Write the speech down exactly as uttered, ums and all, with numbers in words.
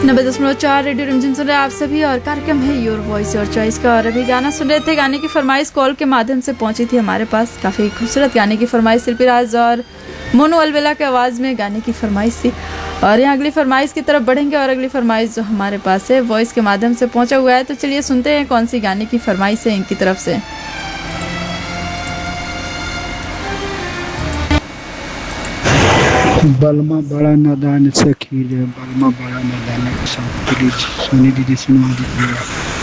नब्बे दशमलव चार रेडियो रिमझिम सुन रहे आप सभी और कार्यक्रम है योर वॉइस योर चॉइस का। और अभी गाना सुन रहे थे, गाने की फरमाइश कॉल के माध्यम से पहुंची थी हमारे पास। काफ़ी खूबसूरत गाने की फरमाइश शिल्पी राज और मोनू अलवेला के आवाज़ में गाने की फरमाइश थी। और यहाँ अगली फरमाइश की तरफ बढ़ेंगे और अगली फरमाइश जो हमारे पास है वॉइस के माध्यम से पहुँचा हुआ है, तो चलिए सुनते हैं कौन सी गाने की फरमाइश है इनकी तरफ से। बलमा बड़ा नादान सखी रे, बलमा बड़ा नादान के साथ प्लीज सोनी दीदी सुनवा दीजिएगा।